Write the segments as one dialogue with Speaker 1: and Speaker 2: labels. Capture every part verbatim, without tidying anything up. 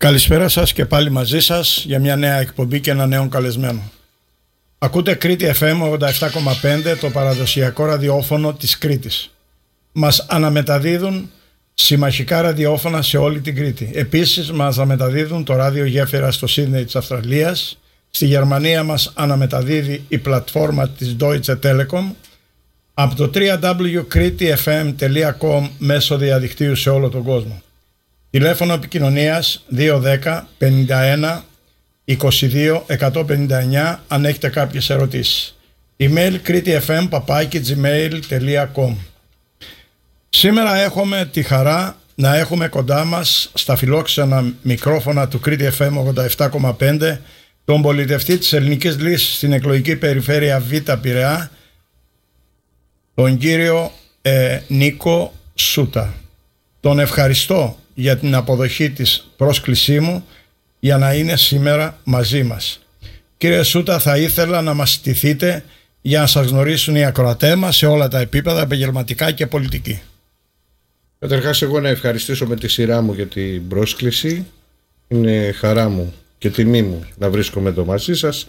Speaker 1: Καλησπέρα σας και πάλι μαζί σας για μια νέα εκπομπή και ένα νέο καλεσμένο. Ακούτε Κρήτη εφ εμ ογδόντα επτά κόμμα πέντε, το παραδοσιακό ραδιόφωνο της Κρήτης. Μας αναμεταδίδουν συμμαχικά ραδιόφωνα σε όλη την Κρήτη. Επίσης μας αναμεταδίδουν το ράδιο Γέφυρα στο Σίδνεϊ της Αυστραλίας. Στη Γερμανία μας αναμεταδίδει η πλατφόρμα της Deutsche Telekom. Από το double-u double-u double-u τελεία κρήτη εφ εμ τελεία com μέσω διαδικτύου σε όλο τον κόσμο. Τηλέφωνο επικοινωνίας δύο ένα μηδέν πενήντα ένα είκοσι δύο εκατόν πενήντα εννιά αν έχετε κάποιες ερωτήσεις. Email κρήτιεφm παπάκι gmail τελεία com. Σήμερα έχουμε τη χαρά να έχουμε κοντά μας στα φιλόξενα μικρόφωνα του Κρήτη εφ εμ ογδόντα επτά κόμμα πέντε τον πολιτευτή της Ελληνικής Λύσης στην εκλογική περιφέρεια Β Πειραιά, τον κύριο ε, Νίκο Σούτα. Τον ευχαριστώ για την αποδοχή της πρόσκλησή μου για να είναι σήμερα μαζί μας. Κύριε Σούτα, θα ήθελα να μας στηθείτε για να σας γνωρίσουν οι ακροατές μας σε όλα τα επίπεδα, επαγγελματικά και πολιτική.
Speaker 2: Καταρχάς, εγώ να ευχαριστήσω με τη σειρά μου για την πρόσκληση. Είναι χαρά μου και τιμή μου να βρίσκομαι εδώ μαζί σας.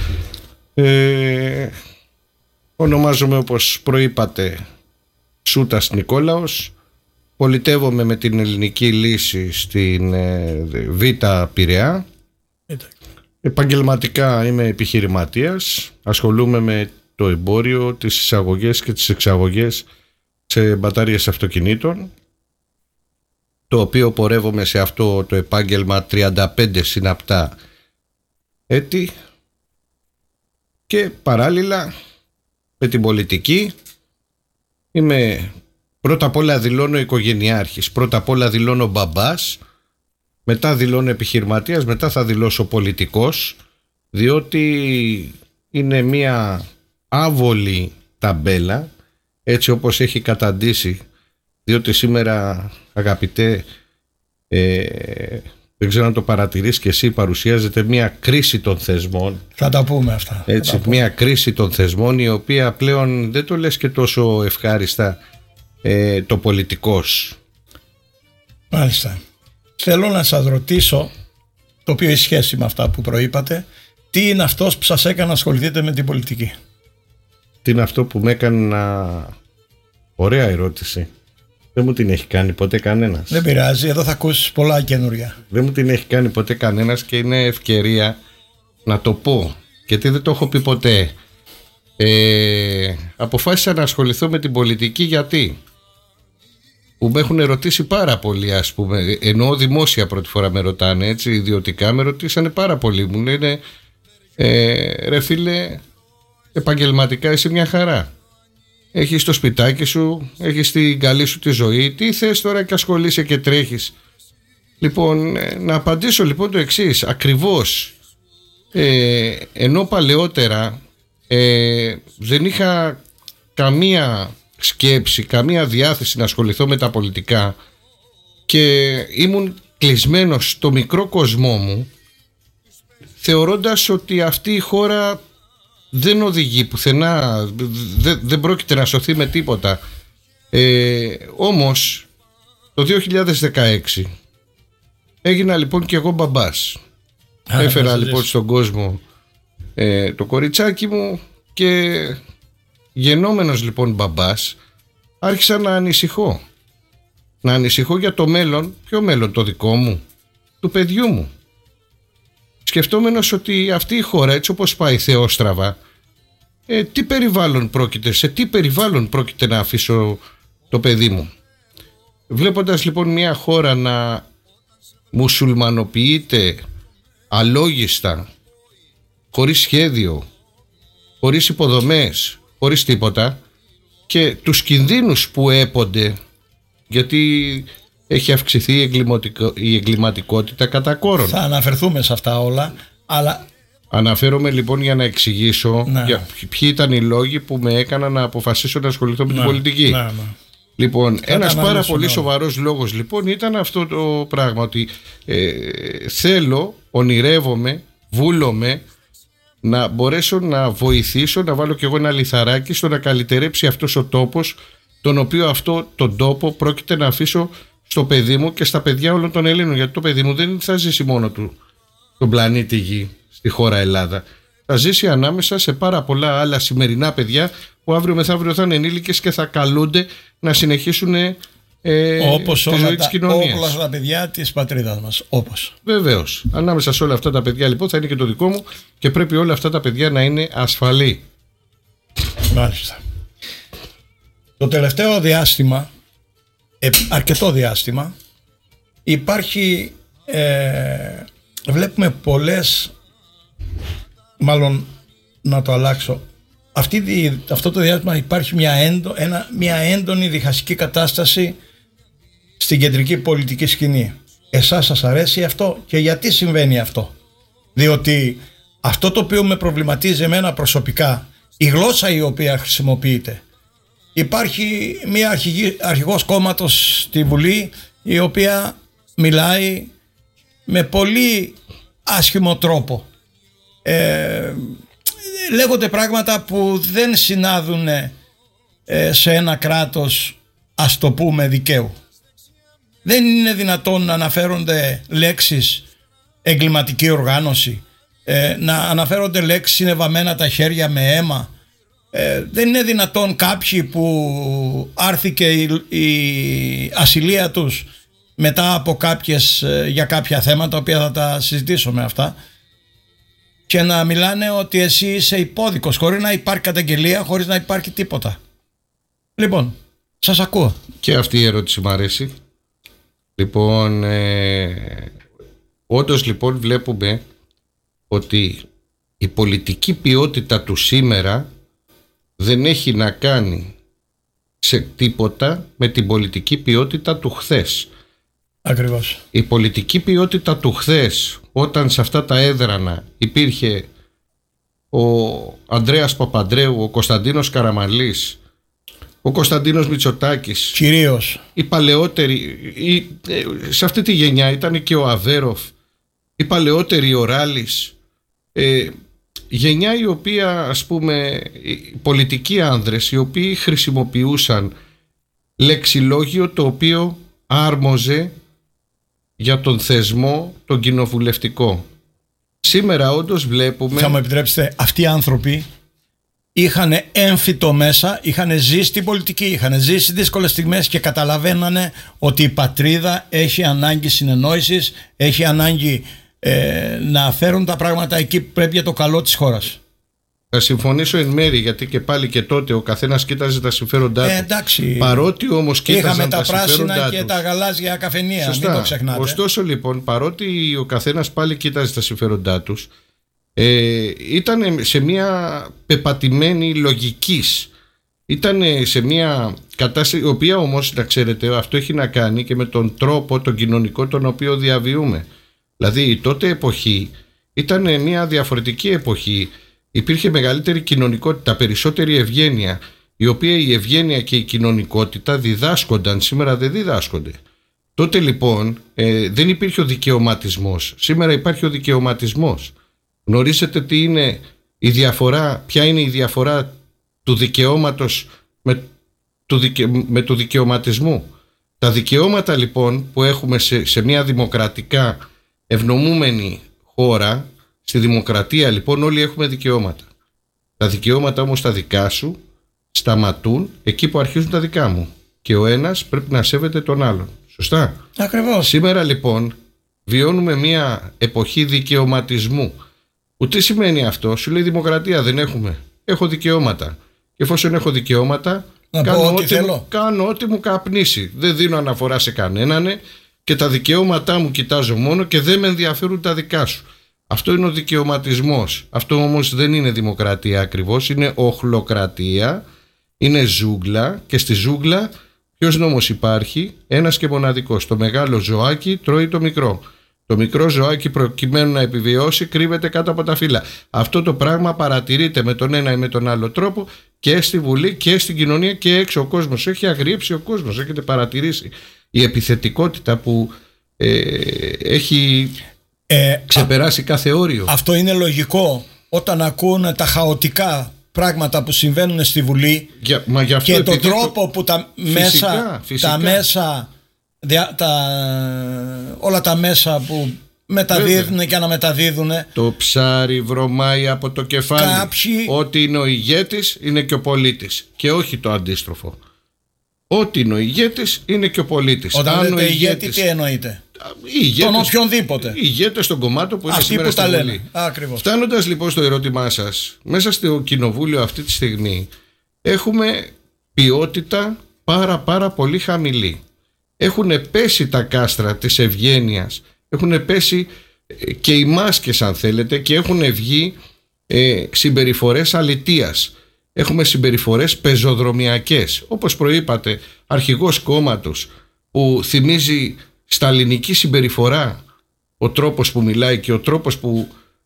Speaker 2: Ε, ονομάζομαι, όπως προείπατε, Σούτας Νικόλαος. Πολιτεύομαι με την Ελληνική Λύση στην ε, Β Πειραιά. Επαγγελματικά είμαι επιχειρηματίας. Ασχολούμαι με το εμπόριο, τις εισαγωγές και τις εξαγωγές σε μπαταρίες αυτοκινήτων, το οποίο πορεύομαι σε αυτό το επάγγελμα τριάντα πέντε συναπτά έτη, και παράλληλα με την πολιτική είμαι, πρώτα απ' όλα δηλώνω οικογενειάρχης, πρώτα απ' όλα δηλώνω μπαμπάς, μετά δηλώνω επιχειρηματίας, μετά θα δηλώσω πολιτικός, διότι είναι μια άβολη ταμπέλα έτσι όπως έχει καταντήσει, διότι σήμερα, αγαπητέ, ε, δεν ξέρω αν το παρατηρείς και εσύ, παρουσιάζεται μια κρίση των θεσμών.
Speaker 1: Θα τα πούμε αυτά.
Speaker 2: Έτσι,
Speaker 1: πούμε.
Speaker 2: Μια κρίση των θεσμών, η οποία πλέον δεν το λες και τόσο ευχάριστα ε, το πολιτικός.
Speaker 1: Μάλιστα. Θέλω να σας ρωτήσω, το οποίο έχει σχέση με αυτά που προείπατε, τι είναι αυτός που σας έκανε να ασχοληθείτε με την πολιτική?
Speaker 2: Τι είναι αυτό που με έκανε να... Ωραία ερώτηση. Δεν μου την έχει κάνει ποτέ κανένας.
Speaker 1: Δεν πειράζει, εδώ θα ακούσεις πολλά καινούρια.
Speaker 2: Δεν μου την έχει κάνει ποτέ κανένας και είναι ευκαιρία να το πω, γιατί δεν το έχω πει ποτέ. Ε, αποφάσισα να ασχοληθώ με την πολιτική γιατί που με έχουν ερωτήσει πάρα πολύ, ας πούμε, εννοώ δημόσια πρώτη φορά με ρωτάνε, έτσι, ιδιωτικά με ρωτήσανε πάρα πολύ, μου λένε ε, ρε φίλε, επαγγελματικά είσαι μια χαρά, έχεις το σπιτάκι σου, έχεις την καλή σου τη ζωή, τι θες τώρα και ασχολείσαι και τρέχεις? Λοιπόν, να απαντήσω λοιπόν το εξής, ακριβώς ε, ενώ παλαιότερα ε, δεν είχα καμία σκέψη, καμία διάθεση να ασχοληθώ με τα πολιτικά και ήμουν κλεισμένος στο μικρό κοσμό μου, θεωρώντας ότι αυτή η χώρα δεν οδηγεί πουθενά, δεν, δεν πρόκειται να σωθεί με τίποτα. Ε, όμως το δύο χιλιάδες δεκαέξι έγινα λοιπόν και εγώ μπαμπάς. Α, Έφερα λοιπόν στον κόσμο ε, το κοριτσάκι μου και γεννόμενος λοιπόν μπαμπάς άρχισα να ανησυχώ. Να ανησυχώ για το μέλλον. Ποιο μέλλον? Το δικό μου, του παιδιού μου. Σκεφτόμενος ότι αυτή η χώρα, έτσι όπως πάει θεόστραβα, ε, τι περιβάλλον πρόκειται, σε τι περιβάλλον πρόκειται να αφήσω το παιδί μου? Βλέποντας λοιπόν μια χώρα να μουσουλμανοποιείται αλόγιστα, χωρίς σχέδιο, χωρίς υποδομές, χωρίς τίποτα, και τους κινδύνους που έπονται, γιατί έχει αυξηθεί η, εγκληματικο... η εγκληματικότητα κατά κόρον. Θα
Speaker 1: αναφερθούμε σε αυτά όλα, αλλά...
Speaker 2: Αναφέρομαι λοιπόν για να εξηγήσω
Speaker 1: ναι.
Speaker 2: για ποιοι ήταν οι λόγοι που με έκαναν να αποφασίσω να ασχοληθώ με
Speaker 1: ναι.
Speaker 2: την πολιτική.
Speaker 1: Ναι, ναι.
Speaker 2: Λοιπόν,
Speaker 1: θα
Speaker 2: ένας πάρα πολύ
Speaker 1: όλα.
Speaker 2: σοβαρός λόγος λοιπόν ήταν αυτό το πράγμα, ότι ε, θέλω, ονειρεύομαι, βούλομαι να μπορέσω να βοηθήσω, να βάλω κι εγώ ένα λιθαράκι στο να καλυτερέψει αυτός ο τόπος, τον οποίο αυτό τον τόπο πρόκειται να αφήσω στο παιδί μου και στα παιδιά όλων των Ελλήνων. Γιατί το παιδί μου δεν θα ζήσει μόνο του τον πλανήτη Γη, στη χώρα Ελλάδα. Θα ζήσει ανάμεσα σε πάρα πολλά άλλα σημερινά παιδιά που αύριο μεθαύριο θα είναι ενήλικες και θα καλούνται να συνεχίσουν ε,
Speaker 1: όπως
Speaker 2: τη ζωή της κοινωνίας.
Speaker 1: Όπως όλα τα παιδιά της πατρίδας μας. Όπως.
Speaker 2: Βεβαίως. Ανάμεσα σε όλα αυτά τα παιδιά λοιπόν θα είναι και το δικό μου και πρέπει όλα αυτά τα παιδιά να είναι ασφαλή.
Speaker 1: Μάλιστα. Το τελευταίο διάστημα, ε, αρκετό διάστημα, υπάρχει, ε, βλέπουμε πολλές, μάλλον να το αλλάξω, αυτή, αυτό το διάστημα υπάρχει μια, έντο, ένα, μια έντονη διχαστική κατάσταση στην κεντρική πολιτική σκηνή. Εσάς σας αρέσει αυτό και γιατί συμβαίνει αυτό? Διότι αυτό το οποίο με προβληματίζει εμένα προσωπικά, η γλώσσα η οποία χρησιμοποιείται. Υπάρχει μια αρχηγή, αρχηγός κόμματος στη Βουλή η οποία μιλάει με πολύ άσχημο τρόπο. Ε, λέγονται πράγματα που δεν συνάδουν ε, σε ένα κράτος, ας το πούμε, δικαίου. Δεν είναι δυνατόν να αναφέρονται λέξεις εγκληματική οργάνωση, ε, να αναφέρονται λέξεις συνεβαμμένα τα χέρια με αίμα. Ε, δεν είναι δυνατόν κάποιοι που άρθηκε η, η ασυλία τους μετά από κάποιες, για κάποια θέματα, τα οποία θα τα συζητήσουμε αυτά, και να μιλάνε ότι εσύ είσαι υπόδικος, χωρίς να υπάρχει καταγγελία, χωρίς να υπάρχει τίποτα. Λοιπόν, σας ακούω.
Speaker 2: Και αυτή η ερώτηση μου αρέσει. Λοιπόν, ε, όντως λοιπόν βλέπουμε ότι η πολιτική ποιότητα του σήμερα δεν έχει να κάνει σε τίποτα με την πολιτική ποιότητα του χθες.
Speaker 1: Ακριβώς.
Speaker 2: Η πολιτική ποιότητα του χθες, όταν σε αυτά τα έδρανα υπήρχε ο Ανδρέας Παπανδρέου, ο Κωνσταντίνος Καραμανλής, ο Κωνσταντίνος Μητσοτάκης,
Speaker 1: κυρίως
Speaker 2: οι παλαιότεροι, οι, σε αυτή τη γενιά ήταν και ο Αβέροφ, οι παλαιότεροι, ο Ράλης, ε, γενιά η οποία, ας πούμε, οι πολιτικοί άνδρες οι οποίοι χρησιμοποιούσαν λεξιλόγιο το οποίο άρμοζε για τον θεσμό τον κοινοβουλευτικό. Σήμερα όντως βλέπουμε...
Speaker 1: Θα μου επιτρέψετε, αυτοί οι άνθρωποι είχαν έμφυτο μέσα, είχαν ζήσει στην πολιτική, είχαν ζήσει δύσκολες στιγμές και καταλαβαίνανε ότι η πατρίδα έχει ανάγκη συνεννόησης, έχει ανάγκη ε, να φέρουν τα πράγματα εκεί που πρέπει για το καλό της χώρας.
Speaker 2: Θα συμφωνήσω εν μέρη, γιατί και πάλι και τότε ο καθένας κοίταζε τα συμφέροντά του.
Speaker 1: Ε, εντάξει.
Speaker 2: Παρότι όμως κοίταζαν τα,
Speaker 1: τα
Speaker 2: συμφέροντά
Speaker 1: πράσινα και
Speaker 2: τους.
Speaker 1: τα γαλάζια καφενεία.
Speaker 2: Σωστά.
Speaker 1: Μην το ξεχνάτε.
Speaker 2: Ωστόσο λοιπόν, παρότι ο καθένας πάλι κοίταζε τα συμφέροντά τους, ε, ήταν σε μια πεπατημένη λογικής. Ήταν σε μια κατάσταση, η οποία όμως, να ξέρετε, αυτό έχει να κάνει και με τον τρόπο, τον κοινωνικό, τον οποίο διαβιούμε. Δηλαδή η τότε εποχή ήταν μια διαφορετική εποχή. Υπήρχε μεγαλύτερη κοινωνικότητα, περισσότερη ευγένεια, η οποία η ευγένεια και η κοινωνικότητα διδάσκονταν, σήμερα δεν διδάσκονται. Τότε λοιπόν ε, δεν υπήρχε ο δικαιωματισμός, σήμερα υπάρχει ο δικαιωματισμός. Γνωρίζετε τι είναι η διαφορά, ποια είναι η διαφορά του δικαιώματος με του, δικαι, με του δικαιωματισμού. Τα δικαιώματα λοιπόν που έχουμε σε, σε μια δημοκρατικά ευνομούμενη χώρα, στη δημοκρατία λοιπόν όλοι έχουμε δικαιώματα. Τα δικαιώματα όμως τα δικά σου σταματούν εκεί που αρχίζουν τα δικά μου. Και ο ένας πρέπει να σέβεται τον άλλον. Σωστά.
Speaker 1: Ακριβώς.
Speaker 2: Σήμερα λοιπόν βιώνουμε μια εποχή δικαιωματισμού. Που τι σημαίνει αυτό? Σου λέει δημοκρατία δεν έχουμε. Έχω δικαιώματα. Και εφόσον έχω δικαιώματα κάνω ό,τι, ό,τι, μου, κάνω ό,τι μου καπνίσει. Δεν δίνω αναφορά σε κανέναν και τα δικαιώματά μου κοιτάζω μόνο και δεν με ενδιαφέρουν τα δικά σου. Αυτό είναι ο δικαιωματισμός. Αυτό όμως δεν είναι δημοκρατία ακριβώς, είναι οχλοκρατία, είναι ζούγκλα και στη ζούγκλα ποιος νόμος υπάρχει? Ένας και μοναδικός. Το μεγάλο ζωάκι τρώει το μικρό. Το μικρό ζωάκι προκειμένου να επιβιώσει κρύβεται κάτω από τα φύλλα. Αυτό το πράγμα παρατηρείται με τον ένα ή με τον άλλο τρόπο και στη Βουλή και στην κοινωνία και έξω. Ο κόσμος έχει αγριέψει, ο κόσμος έχετε παρατηρήσει η επιθετικότητα που ε, έχει... Ε, ξεπεράσει α, κάθε όριο.
Speaker 1: Αυτό είναι λογικό όταν ακούνε τα χαοτικά πράγματα που συμβαίνουν στη Βουλή
Speaker 2: για, μα γι' αυτό
Speaker 1: και τον τρόπο που τα,
Speaker 2: φυσικά,
Speaker 1: μέσα,
Speaker 2: φυσικά.
Speaker 1: τα μέσα δια, τα, όλα τα μέσα που μεταδίδουν Βέβαια. και αναμεταδίδουν.
Speaker 2: Το ψάρι βρωμάει από το κεφάλι.
Speaker 1: Κάποιοι...
Speaker 2: Ό,τι είναι ο ηγέτης είναι και ο πολίτης, και όχι το αντίστροφο. Ό,τι είναι ο ηγέτης είναι και ο πολίτης.
Speaker 1: Όταν
Speaker 2: Αν
Speaker 1: λέτε
Speaker 2: ο
Speaker 1: ηγέτη, τι εννοείτε?
Speaker 2: Ηγέτες,
Speaker 1: τον οποιονδήποτε.
Speaker 2: Οι ηγέτες των κομμάτων που είναι
Speaker 1: Αυτοί
Speaker 2: σήμερα
Speaker 1: που
Speaker 2: στην
Speaker 1: τα
Speaker 2: Βουλή.
Speaker 1: λένε. Ακριβώς.
Speaker 2: Φτάνοντας λοιπόν στο ερώτημά σας, μέσα στο κοινοβούλιο αυτή τη στιγμή έχουμε ποιότητα πάρα πάρα πολύ χαμηλή. Έχουν πέσει τα κάστρα της ευγένειας, έχουν πέσει και οι μάσκες αν θέλετε, και έχουν βγει ε, συμπεριφορές αλητείας. Έχουμε συμπεριφορές πεζοδρομιακές, όπως προείπατε, αρχηγός κόμματος που θυμίζει σταλινική συμπεριφορά ο τρόπος που μιλάει και ο τρόπος που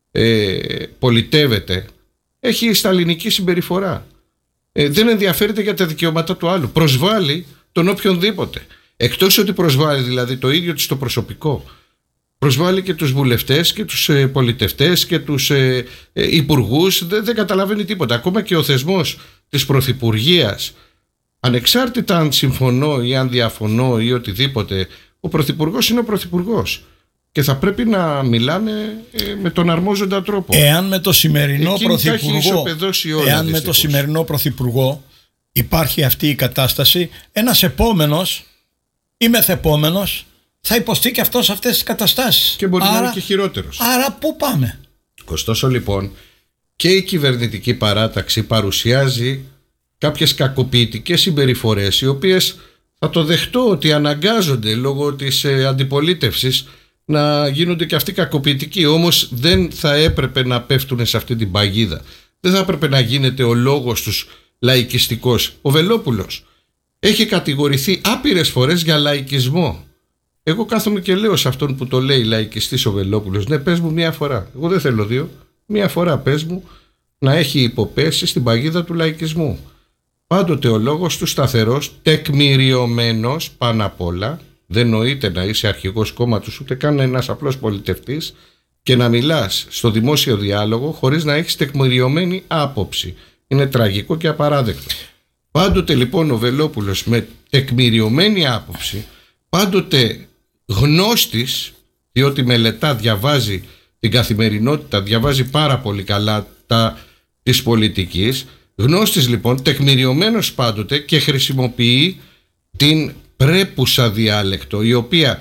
Speaker 2: ε, πολιτεύεται, έχει σταλινική συμπεριφορά. Ε, δεν ενδιαφέρεται για τα δικαιώματα του άλλου, προσβάλλει τον οποιονδήποτε. Εκτός ότι προσβάλλει δηλαδή το ίδιο της το προσωπικό, προσβάλλει και τους βουλευτές και τους ε, πολιτευτές και τους ε, ε, υπουργούς. Δεν, δεν καταλαβαίνει τίποτα. Ακόμα και ο θεσμός της Πρωθυπουργίας, ανεξάρτητα αν συμφωνώ ή αν διαφωνώ ή οτιδήποτε, ο Πρωθυπουργός είναι ο Πρωθυπουργός και θα πρέπει να μιλάνε ε, με τον αρμόζοντα τρόπο.
Speaker 1: Εάν με το σημερινό Πρωθυπουργό, εάν με το σημερινό Πρωθυπουργό υπάρχει αυτή η κατάσταση, ένας επόμενος ή μεθεπόμενος θα υποστεί και αυτός αυτές τις καταστάσεις.
Speaker 2: Και μπορεί
Speaker 1: άρα,
Speaker 2: να είναι και χειρότερος.
Speaker 1: Άρα πού πάμε?
Speaker 2: Ωστόσο λοιπόν, και η κυβερνητική παράταξη παρουσιάζει κάποιες κακοποιητικές συμπεριφορές, οι οποίες θα το δεχτώ ότι αναγκάζονται λόγω της ε, αντιπολίτευσης να γίνονται και αυτοί κακοποιητικοί. Όμως δεν θα έπρεπε να πέφτουν σε αυτή την παγίδα. Δεν θα έπρεπε να γίνεται ο λόγος τους λαϊκιστικός. Ο Βελόπουλος έχει κατηγορηθεί άπειρες φορές για λαϊκισμό. Εγώ κάθομαι και λέω σε αυτόν που το λέει λαϊκιστής ο Βελόπουλος, ναι, πες μου μία φορά. Εγώ δεν θέλω δύο. Μία φορά πες μου να έχει υποπέσει στην παγίδα του λαϊκισμού. Πάντοτε ο λόγος του σταθερός, τεκμηριωμένος πάνω απ' όλα. Δεν νοείται να είσαι αρχηγός κόμματος, ούτε καν ένας απλός πολιτευτής, και να μιλάς στο δημόσιο διάλογο χωρίς να έχεις τεκμηριωμένη άποψη. Είναι τραγικό και απαράδεκτο. Πάντοτε λοιπόν ο Βελόπουλος με τεκμηριωμένη άποψη, πάντοτε γνώστης, διότι μελετά, διαβάζει την καθημερινότητα, διαβάζει πάρα πολύ καλά τα της πολιτικής, γνώστης λοιπόν, τεκμηριωμένος πάντοτε, και χρησιμοποιεί την πρέπουσα διάλεκτο, η οποία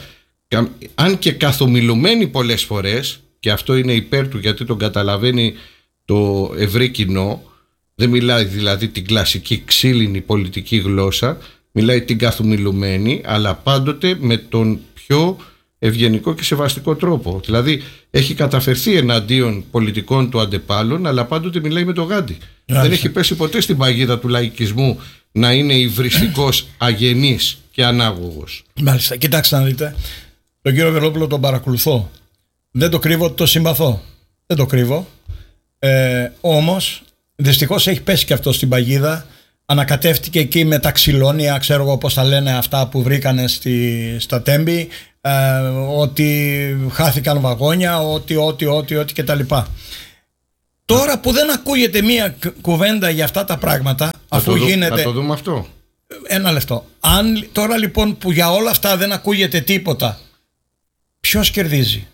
Speaker 2: αν και καθομιλουμένη πολλές φορές, και αυτό είναι υπέρ του γιατί τον καταλαβαίνει το ευρύ κοινό, δεν μιλάει δηλαδή την κλασική ξύλινη πολιτική γλώσσα, μιλάει την καθομιλουμένη, αλλά πάντοτε με τον πιο ευγενικό και σεβαστικό τρόπο. Δηλαδή έχει καταφερθεί εναντίον πολιτικών του αντεπάλων, αλλά πάντοτε μιλάει με το γάντι. Δεν έχει πέσει ποτέ στην παγίδα του λαϊκισμού να είναι υβριστικός, αγενής και ανάγωγος.
Speaker 1: Μάλιστα, κοιτάξτε να δείτε. Τον κύριο Βελόπουλο τον παρακολουθώ. Δεν το κρύβω ότι το συμπαθώ. Δεν το κρύβω. Ε, όμως, δυστυχώς έχει πέσει και αυτό στην παγίδα. Ανακατεύτηκε εκεί με τα ξυλώνια, ξέρω εγώ πώς τα λένε αυτά που βρήκανε στη, στα Τέμπη, ε, ότι χάθηκαν βαγόνια, ότι, ότι, ότι, ότι κτλ. Τώρα που δεν ακούγεται μία κουβέντα για αυτά τα πράγματα, αφού
Speaker 2: το
Speaker 1: γίνεται...
Speaker 2: Θα το δούμε αυτό.
Speaker 1: Ένα λεπτό. Αν τώρα λοιπόν που για όλα αυτά δεν ακούγεται τίποτα, ποιος κερδίζει?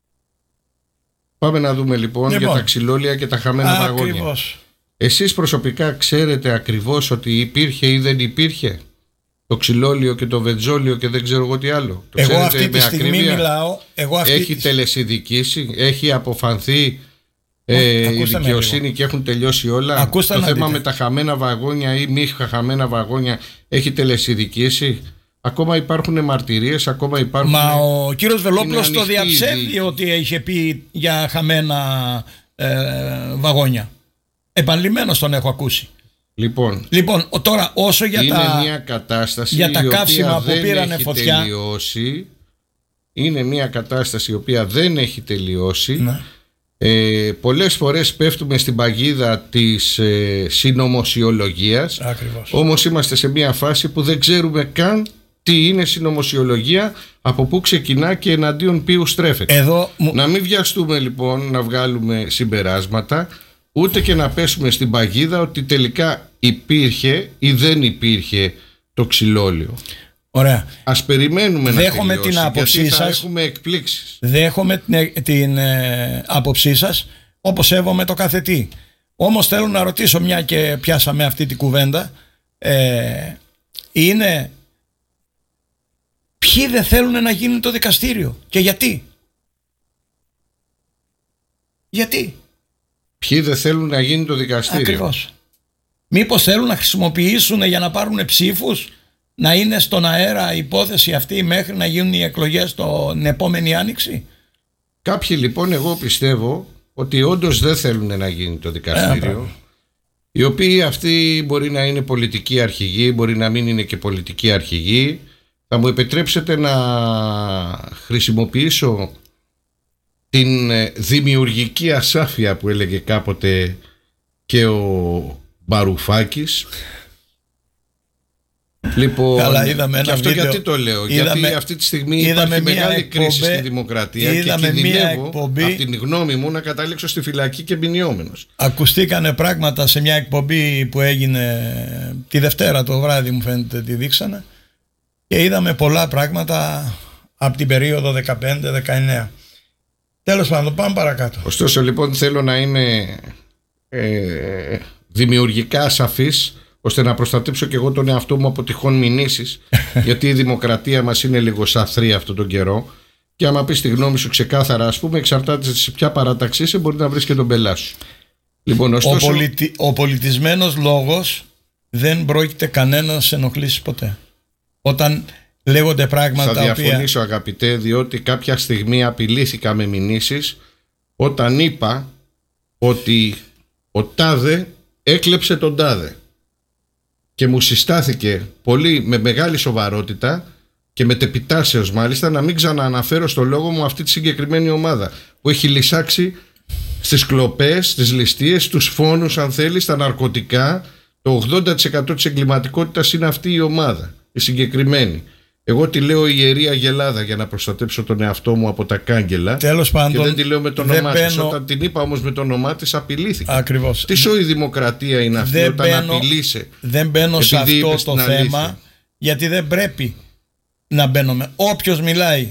Speaker 2: Πάμε να δούμε λοιπόν, λοιπόν για τα ξυλόλια και τα χαμένα α, βαγόνια. Ακριβώς. Εσείς προσωπικά ξέρετε ακριβώς ότι υπήρχε ή δεν υπήρχε το ξυλόλιο και το βεντζόλιο και δεν ξέρω εγώ τι άλλο? Το
Speaker 1: εγώ αυτή τη στιγμή ακρίβεια? μιλάω. Εγώ αυτή
Speaker 2: έχει τη... τελεσιδικήσει, έχει αποφανθεί ε, η δικαιοσύνη και έχουν τελειώσει όλα?
Speaker 1: Ακούστε
Speaker 2: το θέμα
Speaker 1: δείτε.
Speaker 2: με τα χαμένα βαγόνια ή μη χαμένα βαγόνια έχει τελεσιδικήσει? Ακόμα υπάρχουν μαρτυρίες, ακόμα υπάρχουν...
Speaker 1: Μα ο κύριος Βελόπουλος το διαψεύδει ότι είχε πει για χαμένα ε, βαγόνια. Επανειλημμένος τον έχω ακούσει.
Speaker 2: Λοιπόν,
Speaker 1: λοιπόν τώρα όσο για
Speaker 2: είναι
Speaker 1: τα,
Speaker 2: μια κατάσταση
Speaker 1: για τα
Speaker 2: η
Speaker 1: καύσιμα
Speaker 2: οποία
Speaker 1: που πήρανε
Speaker 2: έχει
Speaker 1: φωτιά
Speaker 2: τελειώσει, είναι μια κατάσταση η οποία δεν έχει τελειώσει.
Speaker 1: Ναι.
Speaker 2: Ε, πολλές φορές πέφτουμε στην παγίδα της ε, συνωμοσιολογίας.
Speaker 1: Ακριβώς.
Speaker 2: Όμως είμαστε σε μια φάση που δεν ξέρουμε καν τι είναι συνωμοσιολογία, από πού ξεκινά και εναντίον ποιου στρέφεται.
Speaker 1: Εδώ...
Speaker 2: Να μην βιαστούμε λοιπόν να βγάλουμε συμπεράσματα, ούτε και να πέσουμε στην παγίδα ότι τελικά υπήρχε ή δεν υπήρχε το ξυλόλιο.
Speaker 1: Ωραία.
Speaker 2: Ας περιμένουμε
Speaker 1: Δέχομαι
Speaker 2: να τελειώσει,
Speaker 1: την άποψή
Speaker 2: γιατί θα
Speaker 1: σας.
Speaker 2: έχουμε εκπλήξεις.
Speaker 1: Δέχομαι την, την ε, άποψή σας, όπως σέβομαι το κάθε τι. Όμως θέλω να ρωτήσω, μια και πιάσαμε αυτή την κουβέντα, ε, είναι ποιοι δεν θέλουν να γίνουν το δικαστήριο και γιατί. Γιατί.
Speaker 2: Ποιοι δεν θέλουν να γίνει το δικαστήριο.
Speaker 1: Ακριβώς. Μήπως θέλουν να χρησιμοποιήσουν για να πάρουν ψήφους, να είναι στον αέρα η υπόθεση αυτή μέχρι να γίνουν οι εκλογές την επόμενη άνοιξη.
Speaker 2: Κάποιοι λοιπόν, εγώ πιστεύω ότι όντως δεν θέλουν να γίνει το δικαστήριο. Ε, οι οποίοι αυτοί μπορεί να είναι πολιτικοί αρχηγοί, μπορεί να μην είναι και πολιτικοί αρχηγοί. Θα μου επιτρέψετε να χρησιμοποιήσω την δημιουργική ασάφεια που έλεγε κάποτε και ο Μπαρουφάκης. Λοιπόν,
Speaker 1: καλά, είδαμε
Speaker 2: και αυτό βίντεο, γιατί το λέω,
Speaker 1: είδαμε,
Speaker 2: γιατί αυτή τη στιγμή υπάρχει μεγάλη εκπομπή, κρίση στη δημοκρατία και κινδυνεύω εκπομπή, από την γνώμη μου να καταλήξω στη φυλακή και μηνιόμενος.
Speaker 1: Ακουστήκανε πράγματα σε μια εκπομπή που έγινε τη Δευτέρα το βράδυ, μου φαίνεται τη δείξανε, και είδαμε πολλά πράγματα από την περίοδο δεκαπέντε δεκαεννέα. Τέλος πάντων, πάμε παρακάτω.
Speaker 2: Ωστόσο λοιπόν θέλω να είμαι ε, δημιουργικά ασαφής, ώστε να προστατέψω και εγώ τον εαυτό μου από τυχόν μηνύσεις, γιατί η δημοκρατία μας είναι λίγο σαθρή αυτόν τον καιρό, και άμα πεις τη γνώμη σου ξεκάθαρα, ας πούμε, εξαρτάται σε ποια παράταξή είσαι, μπορεί να βρεις και τον πελά σου. Λοιπόν, ωστόσο,
Speaker 1: ο, πολιτι... ο πολιτισμένος λόγος δεν πρόκειται κανένα να σε ενοχλήσει ποτέ. Όταν λέγονται πράγματα.
Speaker 2: Θα διαφωνήσω, οποία... αγαπητέ, διότι κάποια στιγμή απειλήθηκα με μηνύσεις όταν είπα ότι ο τάδε έκλεψε τον τάδε. Και μου συστάθηκε πολύ με μεγάλη σοβαρότητα και με τεπιτάσεως μάλιστα να μην ξανααναφέρω στο λόγο μου αυτή τη συγκεκριμένη ομάδα που έχει λυσάξει στις κλοπές, στις ληστείες, στους φόνους, αν θέλει, στα ναρκωτικά. Το ογδόντα τοις εκατό της εγκληματικότητας είναι αυτή η ομάδα, η συγκεκριμένη. Εγώ τη λέω Ιερή Αγελάδα για να προστατέψω τον εαυτό μου από τα κάγκελα.
Speaker 1: Τέλος πάντων,
Speaker 2: και δεν τη λέω με το όνομά της. Μπαίνω... Όταν την είπα όμως με το όνομά της, απειλήθηκα.
Speaker 1: Ακριβώς.
Speaker 2: Τι σοή δημοκρατία είναι αυτή,
Speaker 1: δεν
Speaker 2: όταν
Speaker 1: μπαίνω,
Speaker 2: απειλείσαι.
Speaker 1: Δεν μπαίνω σε αυτό το θέμα, αλήθεια. Γιατί δεν πρέπει να μπαίνουμε. Όποιος μιλάει,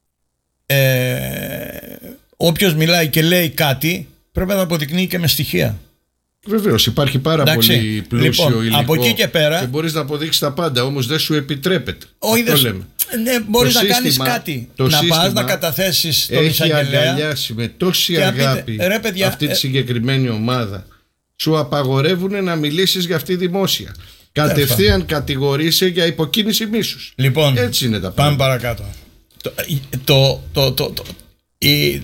Speaker 1: ε, όποιος μιλάει και λέει κάτι, πρέπει να το αποδεικνύει και με στοιχεία. Βεβαίως,
Speaker 2: υπάρχει πάρα Εντάξει. πολύ πλούσιο λοιπόν, υλικό
Speaker 1: από εκεί και, πέρα,
Speaker 2: και μπορείς να αποδείξεις τα πάντα, όμως δεν σου επιτρέπεται.
Speaker 1: Όχι, δεν σου... ναι, μπορείς το να σύστημα, κάνεις κάτι. Να πας να καταθέσεις τον εισαγγελέα.
Speaker 2: Έχει αγκαλιάσει με τόση αγάπη πείτε, ρε, παιδιά, αυτή τη συγκεκριμένη ομάδα. Σου απαγορεύουν να μιλήσεις για αυτή δημόσια. Κατευθείαν κατηγορείσαι για υποκίνηση μίσους.
Speaker 1: Λοιπόν,
Speaker 2: έτσι είναι τα
Speaker 1: πάμε παρακάτω. Το, το, το, το, το, η, η,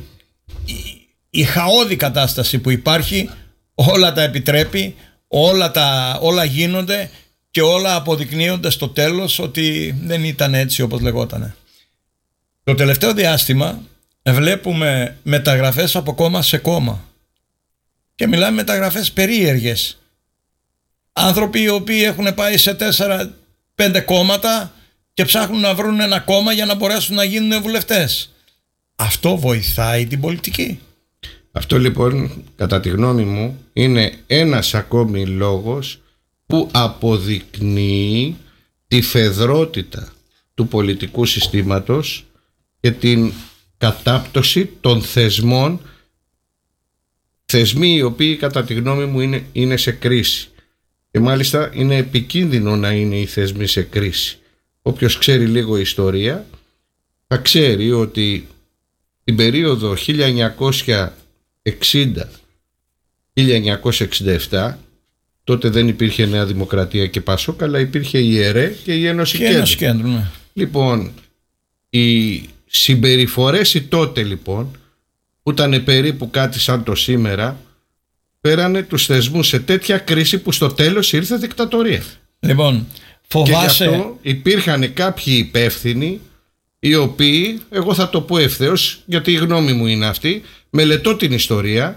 Speaker 1: η χαόδη κατάσταση που υπάρχει, όλα τα επιτρέπει, όλα, τα, όλα γίνονται και όλα αποδεικνύονται στο τέλος ότι δεν ήταν έτσι όπως λεγότανε. Το τελευταίο διάστημα βλέπουμε μεταγραφές από κόμμα σε κόμμα και μιλάμε μεταγραφές περίεργες. Άνθρωποι οι οποίοι έχουν πάει σε τέσσερα πέντε κόμματα και ψάχνουν να βρουν ένα κόμμα για να μπορέσουν να γίνουν βουλευτές. Αυτό βοηθάει την πολιτική?
Speaker 2: Αυτό λοιπόν, κατά τη γνώμη μου, είναι ένας ακόμη λόγος που αποδεικνύει τη φεδρότητα του πολιτικού συστήματος και την κατάπτωση των θεσμών, θεσμοί οι οποίοι κατά τη γνώμη μου είναι, είναι σε κρίση. Και μάλιστα είναι επικίνδυνο να είναι οι θεσμοί σε κρίση. Όποιος ξέρει λίγο ιστορία θα ξέρει ότι την περίοδο χίλια εννιακόσια εξήντα με χίλια εννιακόσια εξήντα επτά, τότε δεν υπήρχε Νέα Δημοκρατία και Πασόκ, αλλά υπήρχε η ΕΡΕ και η Ένωση
Speaker 1: και Κέντρου. Κέντρου ναι.
Speaker 2: Λοιπόν, οι συμπεριφορές οι τότε λοιπόν, που ήταν περίπου κάτι σαν το σήμερα, πέρανε τους θεσμούς σε τέτοια κρίση που στο τέλος ήρθε δικτατορία.
Speaker 1: Λοιπόν, φοβάσαι...
Speaker 2: Και γι' αυτό υπήρχαν κάποιοι υπεύθυνοι οι οποίοι, εγώ θα το πω ευθέως γιατί η γνώμη μου είναι αυτή, μελετώ την ιστορία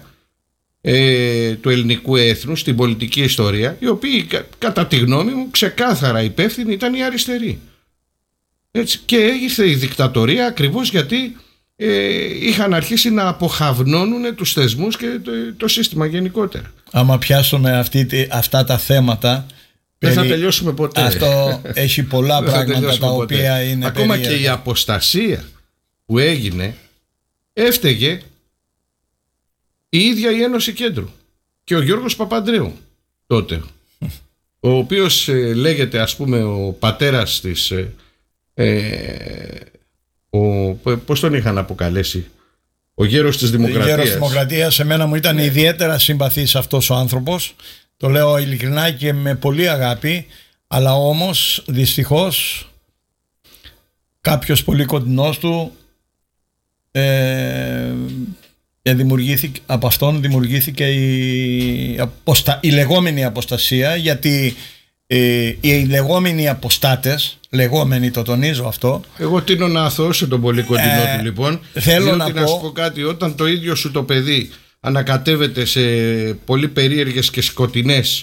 Speaker 2: ε, του ελληνικού έθνους, την πολιτική ιστορία, οι οποίοι κα, κατά τη γνώμη μου ξεκάθαρα υπεύθυνοι ήταν οι αριστεροί. Έτσι, και ήρθε η δικτατορία ακριβώς γιατί ε, είχαν αρχίσει να αποχαυνώνουν τους θεσμούς και το, το σύστημα γενικότερα.
Speaker 1: Άμα πιάσουμε αυτή, αυτά τα θέματα,
Speaker 2: Δεν θα τελειώσουμε ποτέ.
Speaker 1: Αυτό έχει πολλά πράγματα τα οποία ποτέ. Είναι
Speaker 2: ακόμα
Speaker 1: περίεργα.
Speaker 2: Και η αποστασία που έγινε έφταιγε η ίδια η Ένωση Κέντρου και ο Γιώργος Παπανδρέου τότε, ο οποίος ε, λέγεται ας πούμε ο πατέρας της ε, ε, ο, πώς τον είχαν αποκαλέσει, ο γέρος της Δημοκρατίας. Ο
Speaker 1: γέρος της Δημοκρατίας, σε μένα μου ήταν ναι. ιδιαίτερα συμπαθής αυτός ο άνθρωπος, το λέω ειλικρινά και με πολύ αγάπη, αλλά όμως δυστυχώς κάποιος πολύ κοντινός του ε, δημιουργήθηκε, από αυτόν δημιουργήθηκε η, αποστα, η λεγόμενη αποστασία, γιατί ε, οι λεγόμενοι αποστάτες, λεγόμενοι, το τονίζω αυτό.
Speaker 2: Εγώ τείνω να αθωώσω τον πολύ κοντινό ε, του λοιπόν.
Speaker 1: Θέλω να,
Speaker 2: να σου πω κάτι, όταν το ίδιο σου το παιδί ανακατεύεται σε πολύ περίεργες και σκοτεινές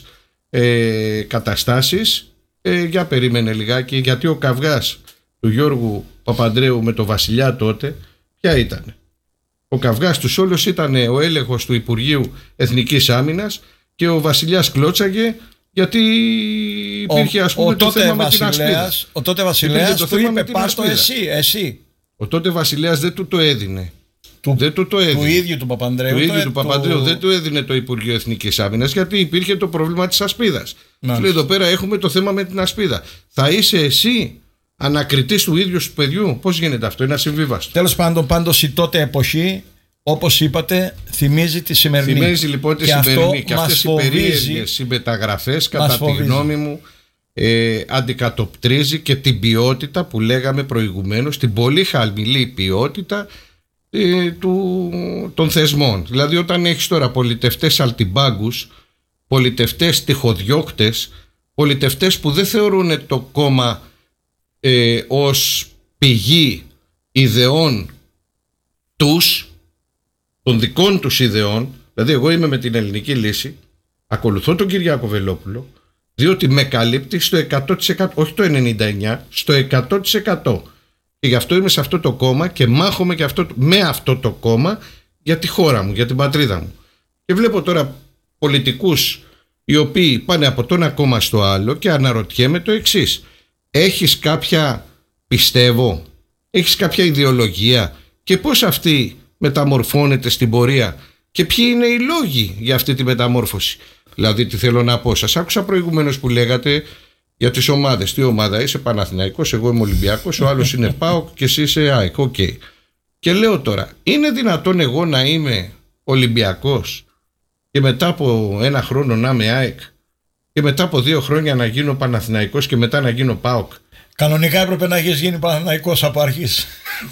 Speaker 2: ε, καταστάσεις, ε, για περίμενε λιγάκι, γιατί ο καυγάς του Γιώργου Παπανδρέου με το Βασιλιά τότε ποια ήταν? Ο καυγάς τους όλους ήταν ο έλεγχος του Υπουργείου Εθνικής Άμυνας και ο Βασιλιάς κλώτσαγε γιατί υπήρχε ας πούμε ο, το θέμα με την ασπίδα.
Speaker 1: Ο τότε Βασιλέας του είπε πάρ' το εσύ, εσύ.
Speaker 2: Ο τότε Βασιλέας δεν του το έδινε.
Speaker 1: Του,
Speaker 2: δεν του το έδινε.
Speaker 1: Του ίδιου του Παπανδρέου.
Speaker 2: Του ίδιου του Παπανδρέου το... δεν του έδινε το Υπουργείο Εθνικής Άμυνας, γιατί υπήρχε το πρόβλημα της ασπίδας. Λέει εδώ πέρα έχουμε το θέμα με την ασπίδα. Θα είσαι εσύ ανακριτής του ίδιου σου παιδιού? Πώς γίνεται αυτό? Είναι ασυμβίβαστο.
Speaker 1: Τέλος πάντων, πάντως η τότε εποχή, όπως είπατε, θυμίζει τη σημερινή.
Speaker 2: Θυμίζει λοιπόν τη και σημερινή. Και αυτές οι περίεργες συμπεταγραφές, κατά τη γνώμη μου, ε, αντικατοπτρίζει και την ποιότητα που λέγαμε προηγουμένως, την πολύ χαμηλή ποιότητα ε, του, των θεσμών. Δηλαδή όταν έχεις τώρα πολιτευτές αλτιμπάγκους, πολιτευτές τυχοδιώκτες, πολιτευτές που δεν θεωρούν το κόμμα ε, ως πηγή ιδεών τους, των δικών τους ιδεών. Δηλαδή εγώ είμαι με την Ελληνική Λύση, ακολουθώ τον Κυριάκο Βελόπουλο, διότι με καλύπτει στο εκατό τοις εκατό, όχι το ενενήντα εννιά τοις εκατό, στο εκατό τοις εκατό. Και γι' αυτό είμαι σε αυτό το κόμμα και μάχομαι και αυτό, με αυτό το κόμμα για τη χώρα μου, για την πατρίδα μου. Και βλέπω τώρα πολιτικούς οι οποίοι πάνε από το ένα κόμμα στο άλλο και αναρωτιέμαι το εξής: έχεις κάποια, πιστεύω, έχεις κάποια ιδεολογία και πώς αυτή μεταμορφώνεται στην πορεία και ποιοι είναι οι λόγοι για αυτή τη μεταμόρφωση? Δηλαδή τι θέλω να πω, σας άκουσα προηγουμένως που λέγατε για τις ομάδες. Τι ομάδα είσαι? Παναθηναϊκός, εγώ είμαι Ολυμπιακός, ο άλλος είναι ΠΑΟΚ και εσύ είσαι ΑΕΚ. Οκ. Okay. Και λέω τώρα, είναι δυνατόν εγώ να είμαι Ολυμπιακός και μετά από ένα χρόνο να είμαι ΑΕΚ και μετά από δύο χρόνια να γίνω Παναθηναϊκός και μετά να γίνω ΠΑΟΚ?
Speaker 1: Κανονικά έπρεπε να έχεις γίνει Παναθηναϊκός από αρχής.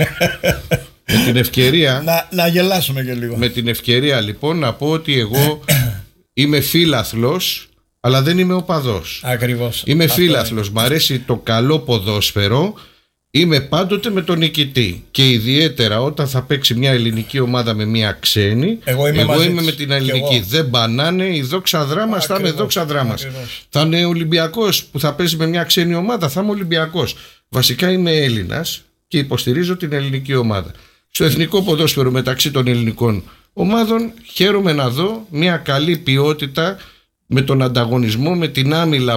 Speaker 2: Με την ευκαιρία
Speaker 1: να, να γελάσουμε και λίγο.
Speaker 2: Με την ευκαιρία λοιπόν να πω ότι εγώ είμαι φίλαθλος, αλλά δεν είμαι οπαδός.
Speaker 1: Ακριβώς.
Speaker 2: Είμαι φίλαθλος, μ' αρέσει το καλό ποδόσφαιρο, είμαι πάντοτε με τον νικητή. Και ιδιαίτερα όταν θα παίξει μια ελληνική ομάδα με μια ξένη,
Speaker 1: εγώ είμαι,
Speaker 2: εγώ είμαι με την ελληνική. Δεν μπανάνε, η δόξα δράμας θα είμαι δόξα δράμας. Θα είναι Ολυμπιακός που θα παίζει με μια ξένη ομάδα, θα είμαι Ολυμπιακός. Βασικά είμαι Έλληνας και υποστηρίζω την ελληνική ομάδα. Στο εθνικό ποδόσφαιρο μεταξύ των ελληνικών ομάδων χαίρομαι να δω μια καλή ποιότητα με τον ανταγωνισμό, με την άμυλα